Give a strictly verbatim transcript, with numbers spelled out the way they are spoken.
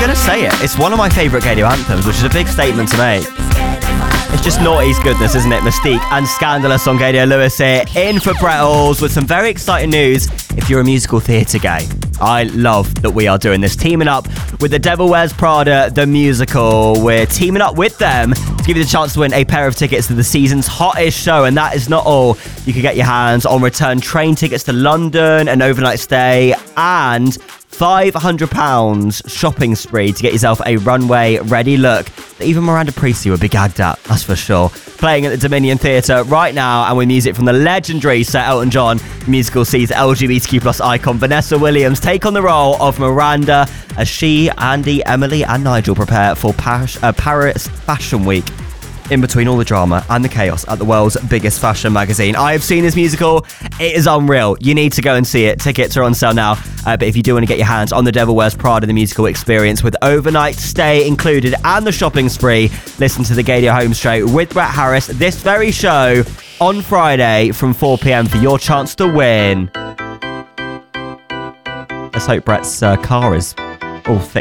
going to say it. It's one of my favourite Gadio anthems, which is a big statement to make. It's just noughty's goodness, isn't it? Mystique and Scandalous on Gadio Lewis here, in for Brett Alls with some very exciting news if you're a musical theatre gay. I love that we are doing this, teaming up with The Devil Wears Prada, the musical. We're teaming up with them to give you the chance to win a pair of tickets to the season's hottest show. And that is not all. You can get your hands on return train tickets to London, an overnight stay, and five hundred pounds shopping spree to get yourself a runway ready look that even Miranda Priestly would be gagged at, that's for sure. Playing at the Dominion Theatre right now, and with music from the legendary Sir Elton John. The musical sees L G B T Q plus icon Vanessa Williams take on the role of Miranda as she, Andy, Emily and Nigel prepare for Paris, uh, Paris Fashion Week. In between all the drama and the chaos at the world's biggest fashion magazine. I have seen this musical. It is unreal. You need to go and see it. Tickets are on sale now. Uh, but if you do want to get your hands on The Devil Wears Prada, the musical experience with overnight stay included and the shopping spree, listen to the Gadio Home Straight with Brett Harris this very show on Friday from four p.m. for your chance to win. Let's hope Brett's uh, car is all fixed